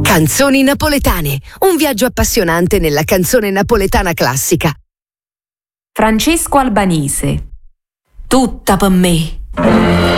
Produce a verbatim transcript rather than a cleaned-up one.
Canzoni napoletane, un viaggio appassionante nella canzone napoletana classica. Francesco Albanese, tutta per me.